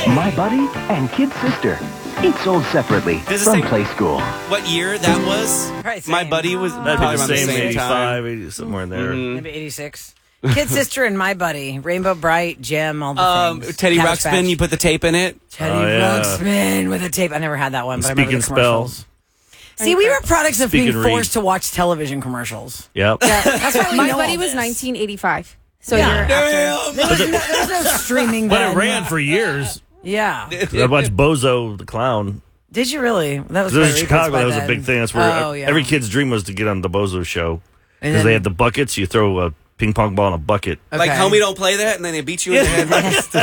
My Buddy and Kid Sister. Each sold separately from Play School. What year that was? Right, My Buddy was That'd probably be around the same, time. 85, 80, somewhere in there. Maybe 86. Kid Sister and My Buddy. Rainbow Bright, Gem, all the things. Teddy Cabbage Ruxpin, Patch. you put the tape in it? Teddy Oh, yeah. Ruxpin with a tape. I never had that one, but I remember the Speaking commercials. spells. See, we were products of being Speak and read. forced to watch television commercials. Yep. That's why we My know Buddy all was this. 1985. So Yeah. you're after. There was no streaming But then. it ran for years. Yeah. I watched Bozo the Clown. Did you really? That was It was in Puerto Ricans Chicago. by That was a then. big thing. That's where Oh, yeah. every kid's dream was to get on the Bozo show. And Because then- they had the buckets. You throw a ping pong ball in a bucket. Like, Okay. homie, don't play that, and then they beat you in the head.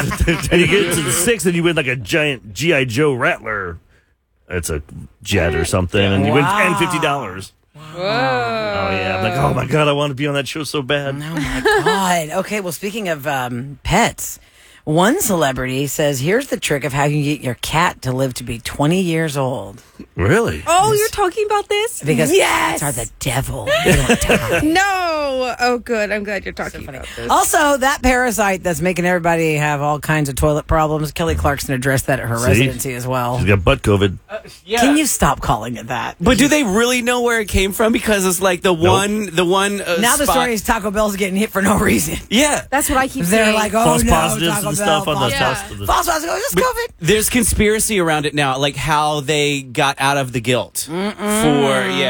And you get to the sixth and you win like a giant G.I. Joe Rattler. It's a jet or something. And you win Wow. $50. Whoa. Oh, yeah. I'm like, oh, my God, I want to be on that show so bad. Oh my God. Okay, well, speaking of pets, one celebrity says, here's the trick of how you get your cat to live to be 20 years old. Really? Oh, you're talking about this? Because yes. cats are the devil. They don't die. No. Oh, good. I'm glad you're talking about this. Also, that parasite that's making everybody have all kinds of toilet problems, Kelly Clarkson addressed that at her residency as well. She's got butt COVID. Yeah. Can you stop calling it that? But do they really know where it came from? Because it's like the one Now the spot- story is Taco Bell's getting hit for no reason. Yeah. That's what I keep They're saying. like, oh False no, positives Taco and Bell, stuff on the Yeah. false positives. Just COVID. There's conspiracy around it now, like how they got out of the guilt for yeah.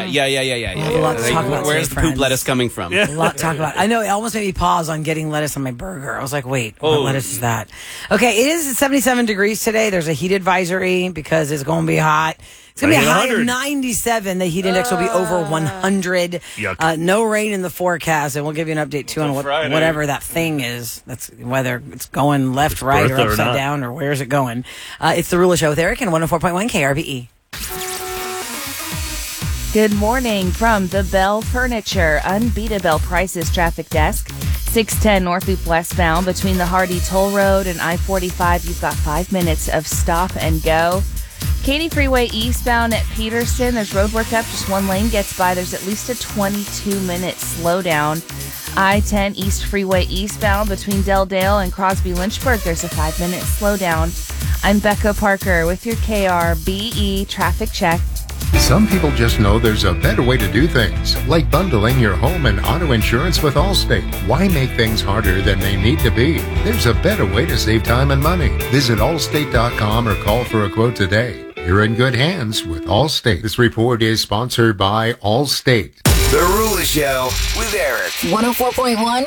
A lot to Like, talk about where's today, the poop friends. lettuce coming from? A lot to talk about. I know it almost made me pause on getting lettuce on my burger. I was like, wait, what lettuce is that? Okay, it is 77 degrees today. There's a heat advisory because it's going to be hot. It's going to be a high of 100. 97. The heat index will be over 100. Yuck. No rain in the forecast, and we'll give you an update too on whatever that thing is. That's whether it's going left, right, or Bertha or upside not. down, or where's it going. It's the Ruler Show with Eric and 104.1 KRBE. Good morning from the Bell Furniture Unbeatable Prices Traffic Desk. 610 North Loop westbound between the Hardy Toll Road and I-45. You've got 5 minutes of stop and go. Katy Freeway eastbound at Peterson. There's road work up. Just one lane gets by. There's at least a 22-minute slowdown. I-10 East Freeway eastbound between Del Dale and Crosby Lynchburg. There's a 5-minute slowdown. I'm Becca Parker with your KRBE traffic check. Some people just know there's a better way to do things, like bundling your home and auto insurance with Allstate. Why make things harder than they need to be? There's a better way to save time and money. Visit allstate.com or call for a quote today. You're in good hands with Allstate. This report is sponsored by Allstate. The Ruler Show with Eric. 104.1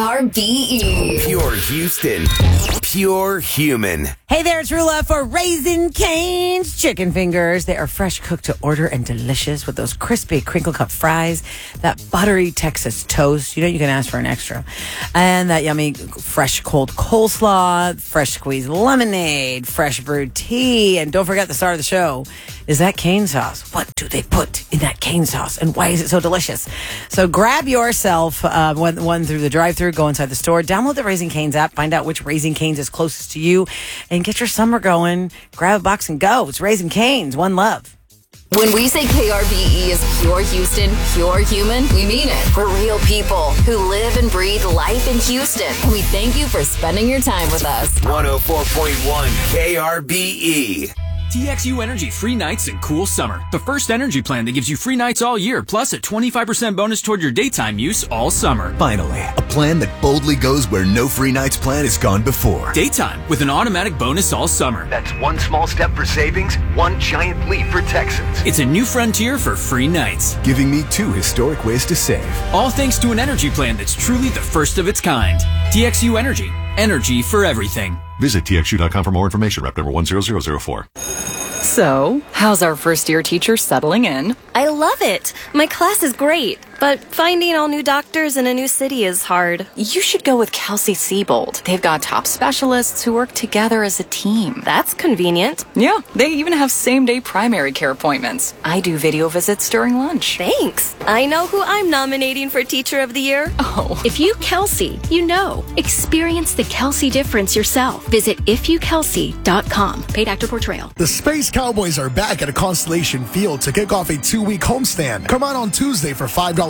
KRBE. Pure Houston. Pure human. Hey there, it's Rula for Raising Cane's Chicken Fingers. They are fresh cooked to order and delicious with those crispy crinkle cut fries, that buttery Texas toast. You know, you can ask for an extra. And that yummy fresh cold coleslaw, fresh squeezed lemonade, fresh brewed tea. And don't forget the star of the show is that cane sauce. What do they put in that cane sauce? And why is it so delicious? So grab yourself one through the drive-thru, go inside the store, download the Raising Cane's app, find out which Raising Cane's is closest to you, and get your summer going. Grab a box and go. It's Raising Cane's. One love. When we say KRBE is pure Houston, pure human, we mean it. We're real people who live and breathe life in Houston. And we thank you for spending your time with us. 104.1 KRBE. TXU Energy free nights and cool summer. The first energy plan that gives you free nights all year, plus a 25% bonus toward your daytime use all summer. Finally, a plan that boldly goes where no free nights plan has gone before. Daytime with an automatic bonus all summer. That's one small step for savings, one giant leap for Texans. It's a new frontier for free nights. Giving me 2 historic ways to save. All thanks to an energy plan that's truly the first of its kind. TXU Energy. Energy for everything. Visit TXU.com for more information. Rep number 10004. So, how's our first year teacher settling in? I love it. My class is great, but finding all new doctors in a new city is hard. You should go with Kelsey Siebold. They've got top specialists who work together as a team. That's convenient. Yeah, they even have same-day primary care appointments. I do video visits during lunch. Thanks. I know who I'm nominating for Teacher of the Year. Oh. If you Kelsey, you know. Experience the Kelsey difference yourself. Visit ifyoukelsey.com. Paid actor portrayal. The Space Cowboys are back at a Constellation Field to kick off a 2-week homestand. Come out on Tuesday for $5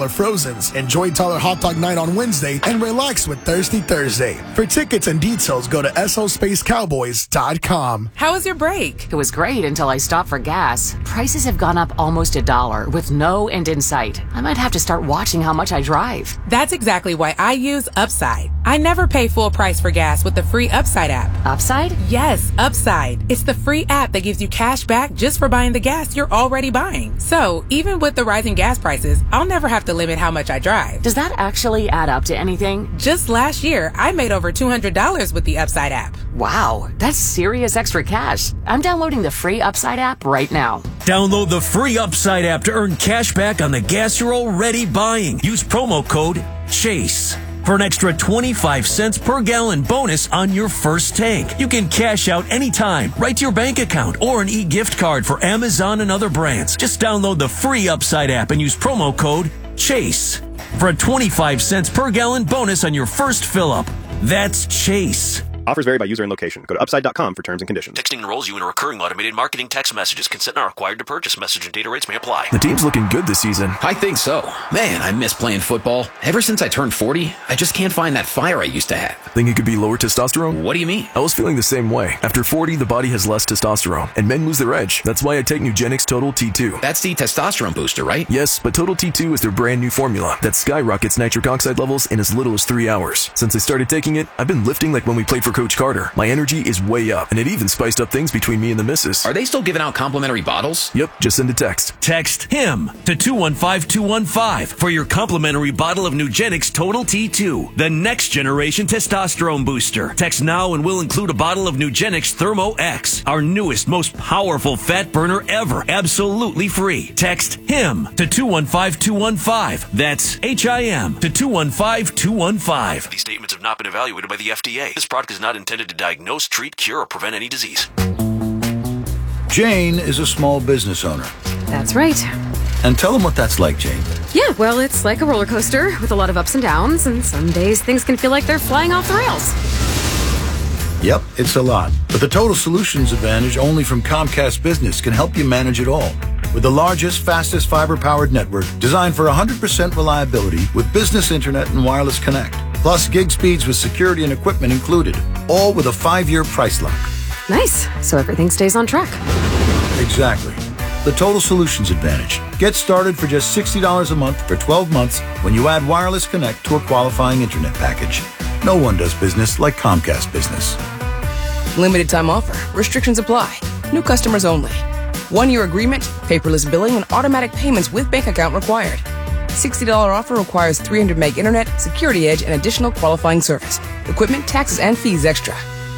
Tyler Frozens. Enjoy Tyler Hot Dog Night on Wednesday and relax with Thirsty Thursday. For tickets and details, go to SOSpacecowboys.com. How was your break? It was great until I stopped for gas. Prices have gone up almost $1 with no end in sight. I might have to start watching how much I drive. That's exactly why I use Upside. I never pay full price for gas with the free Upside app. Upside? Yes, Upside. It's the free app that gives you cash back just for buying the gas you're already buying. So, even with the rising gas prices, I'll never have to limit how much I drive. Does that actually add up to anything? Just last year, I made over $200 with the Upside app. Wow, that's serious extra cash. I'm downloading the free Upside app right now. Download the free Upside app to earn cash back on the gas you're already buying. Use promo code CHASE for an extra 25 cents per gallon bonus on your first tank. You can cash out anytime, right to your bank account, or an e-gift card for Amazon and other brands. Just download the free Upside app and use promo code CHASE for a 25 cents per gallon bonus on your first fill-up. That's CHASE. Offers vary by user and location. Go to upside.com for terms and conditions. Texting enrolls you in a recurring automated marketing text messages. Consent not required to purchase. Message and data rates may apply. The team's looking good this season. I think so. Man, I miss playing football. Ever since I turned 40, I just can't find that fire I used to have. Think it could be lower testosterone? What do you mean? I was feeling the same way. After 40, the body has less testosterone, and men lose their edge. That's why I take Nugenix Total T2. That's the testosterone booster, right? Yes, but Total T2 is their brand new formula that skyrockets nitric oxide levels in as little as 3 hours. Since I started taking it, I've been lifting like when we played for Coach Carter. My energy is way up, and it even spiced up things between me and the missus. Are they still giving out complimentary bottles? Yep, just send a text. Text HIM to 215-215 for your complimentary bottle of Nugenix Total T2, the next generation testosterone booster. Text now and we'll include a bottle of Nugenix Thermo X, our newest, most powerful fat burner ever, absolutely free. Text HIM to 215-215. That's HIM to 215-215. These statements have not been evaluated by the FDA. This product is not intended to diagnose, treat, cure, or prevent any disease. Jane is a small business owner. That's right. And tell them what that's like, Jane. Yeah, well, it's like a roller coaster with a lot of ups and downs, and some days things can feel like they're flying off the rails. Yep, it's a lot. But the Total Solutions Advantage only from Comcast Business can help you manage it all. With the largest, fastest fiber-powered network designed for 100% reliability with business internet and wireless connect. Plus gig speeds with security and equipment included. All with a 5-year price lock. Nice. So everything stays on track. Exactly. The Total Solutions Advantage. Get started for just $60 a month for 12 months when you add wireless connect to a qualifying internet package. No one does business like Comcast Business. Limited time offer. Restrictions apply. New customers only. 1-year agreement, paperless billing, and automatic payments with bank account required. $60 offer requires 300 meg internet, security edge, and additional qualifying service. Equipment, taxes, and fees extra.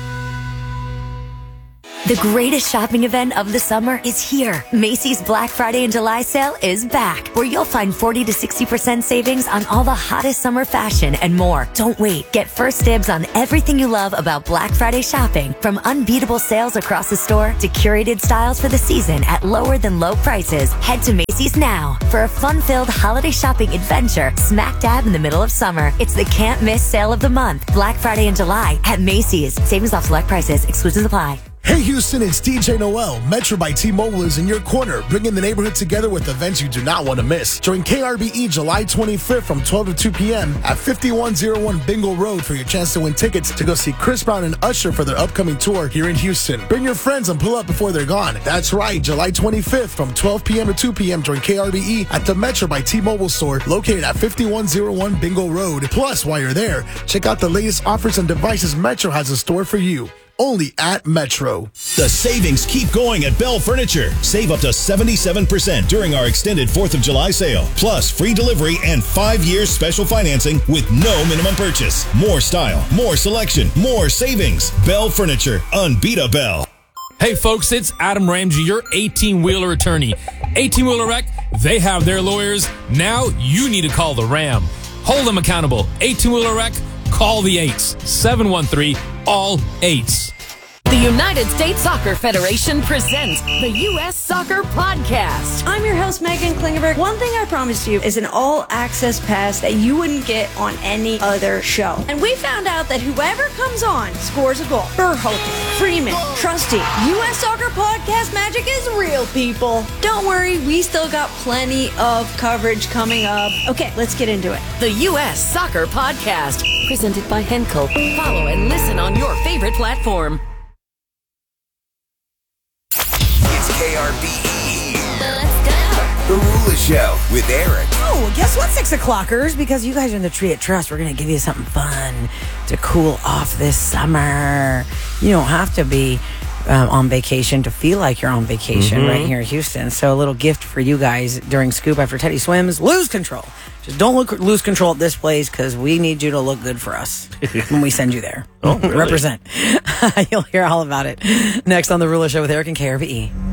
The greatest shopping event of the summer is here. Macy's Black Friday and July sale is back, where you'll find 40 to 60% savings on all the hottest summer fashion and more. Don't wait. Get first dibs on everything you love about Black Friday shopping, from unbeatable sales across the store to curated styles for the season at lower than low prices. Head to Macy's now for a fun-filled holiday shopping adventure smack dab in the middle of summer. It's the can't miss sale of the month. Black Friday and July at Macy's. Savings off select prices. Exclusions apply. Hey Houston, it's DJ Noel. Metro by T-Mobile is in your corner, bringing the neighborhood together with events you do not want to miss. Join KRBE July 25th from 12 to 2 p.m. at 5101 Bingo Road for your chance to win tickets to go see Chris Brown and Usher for their upcoming tour here in Houston. Bring your friends and pull up before they're gone. That's right, July 25th from 12 p.m. to 2 p.m. Join KRBE at the Metro by T-Mobile store located at 5101 Bingo Road. Plus, while you're there, check out the latest offers and devices Metro has in store for you. Only at Metro. The savings keep going at Bell Furniture. Save up to 77% during our extended 4th of July sale. Plus free delivery and 5-year special financing with no minimum purchase. More style, more selection, more savings. Bell Furniture. Unbeat Bell. Hey folks, it's Adam Ramsey, your 18-wheeler attorney. 18-wheeler wreck, they have their lawyers. Now you need to call the Ram. Hold them accountable. 18-wheeler wreck, call the 8s. 713 all 8s. The United States Soccer Federation presents the U.S. Soccer Podcast. I'm your host, Megan Klingenberg. One thing I promised you is an all-access pass that you wouldn't get on any other show. And we found out that whoever comes on scores a goal. Berhalter, Freeman, Trusty. U.S. Soccer Podcast magic is real, people. Don't worry, we still got plenty of coverage coming up. Okay, let's get into it. The U.S. Soccer Podcast, presented by Henkel. Follow and listen on your favorite platform. It's KRBE. Let's go. The Rula Show with Eric. Oh, guess what, 6 o'clockers? Because you guys are in the Tree at Trust, we're going to give you something fun to cool off this summer. You don't have to be on vacation to feel like you're on vacation right here in Houston. So a little gift for you guys during Scoop After Teddy Swims, lose control. Just don't lose control at this place because we need you to look good for us when we send you there. Oh, really? Represent. You'll hear all about it next on The Rula Show with Eric and KRVE.